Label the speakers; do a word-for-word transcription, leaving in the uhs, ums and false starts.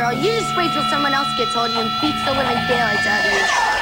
Speaker 1: girl. You just wait till someone else gets hold of you and beats the living daylights out of you.